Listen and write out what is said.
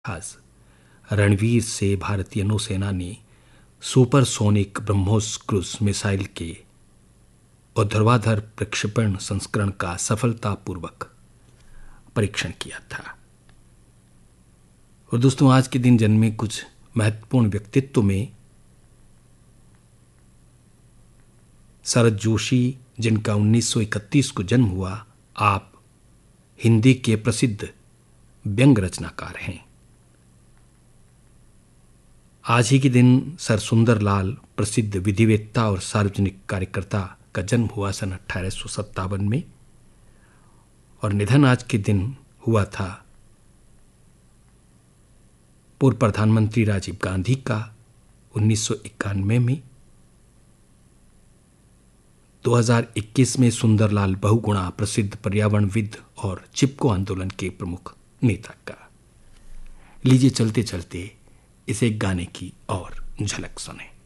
आज रणवीर से भारतीय नौसेना ने सुपरसोनिक ब्रह्मोस क्रूज मिसाइल के ऊर्ध्वाधर प्रक्षेपण संस्करण का सफलतापूर्वक परीक्षण किया था। और दोस्तों, आज के दिन जन्मे कुछ महत्वपूर्ण व्यक्तित्व में शरद जोशी, जिनका 1931 को जन्म हुआ, आप हिंदी के प्रसिद्ध व्यंग रचनाकार हैं। आज ही के दिन सर सुंदरलाल, प्रसिद्ध विधिवेत्ता और सार्वजनिक कार्यकर्ता, का जन्म हुआ सन 1857 में। और निधन आज के दिन हुआ था पूर्व प्रधानमंत्री राजीव गांधी का 1991 में। 2021 में सुंदरलाल बहुगुणा, प्रसिद्ध पर्यावरणविद और चिपको आंदोलन के प्रमुख नेता का। लीजिए चलते चलते इसे गाने की और झलक सुने।